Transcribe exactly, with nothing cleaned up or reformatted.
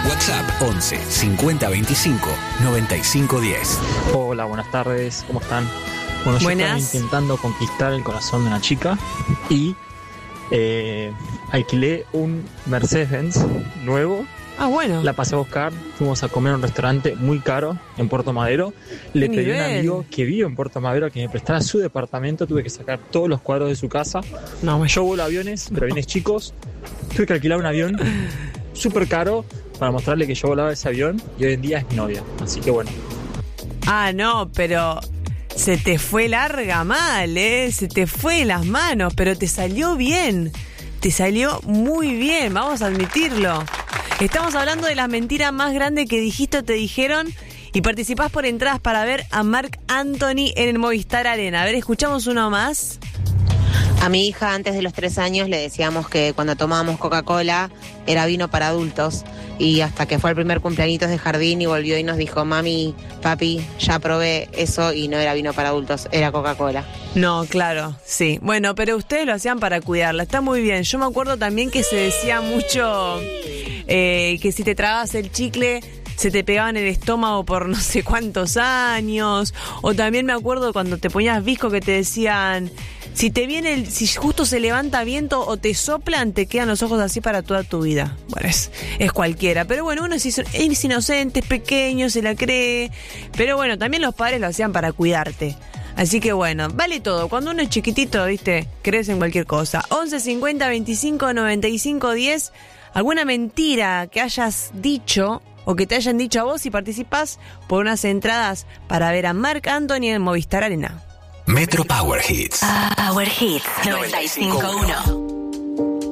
WhatsApp once cincuenta veinticinco noventa y cinco diez. Hola, buenas tardes, ¿cómo están? Bueno, yo Buenas. estaba intentando conquistar el corazón de una chica y eh, alquilé un Mercedes-Benz nuevo. Ah, bueno. La pasé a buscar, fuimos a comer a un restaurante muy caro en Puerto Madero. Le ¿Qué pedí a un nivel? amigo que vive en Puerto Madero que me prestara su departamento. Tuve que sacar todos los cuadros de su casa. No, bueno. Yo vuelo aviones, pero aviones chicos. Tuve que alquilar un avión súper caro para mostrarle que yo volaba ese avión y hoy en día es mi novia. Así que bueno. Ah, no, pero se te fue larga mal, ¿eh? Se te fue de las manos, pero te salió bien. Te salió muy bien, vamos a admitirlo. Estamos hablando de las mentiras más grandes que dijiste o te dijeron y participás por entradas para ver a Marc Anthony en el Movistar Arena. A ver, escuchamos uno más. A mi hija antes de los tres años le decíamos que cuando tomábamos Coca-Cola era vino para adultos y hasta que fue el primer cumpleañitos de jardín y volvió y nos dijo, mami, papi, ya probé eso y no era vino para adultos, era Coca-Cola. No, claro, sí. Bueno, pero ustedes lo hacían para cuidarla, está muy bien. Yo me acuerdo también que se decía mucho eh, que si te tragabas el chicle se te pegaba en el estómago por no sé cuántos años. O también me acuerdo cuando te ponías visco que te decían, si te viene el, si justo se levanta viento o te soplan, te quedan los ojos así para toda tu vida. Bueno, es, es cualquiera. Pero bueno, uno es, es inocente, es pequeño, se la cree. Pero bueno, también los padres lo hacían para cuidarte. Así que bueno, vale todo. Cuando uno es chiquitito, viste, crees en cualquier cosa. once cincuenta veinticinco noventa y cinco diez. ¿Alguna mentira que hayas dicho o que te hayan dicho a vos y participás por unas entradas para ver a Marc Anthony en Movistar Arena? Metro Power Hits. Power Hits noventa y cinco punto uno.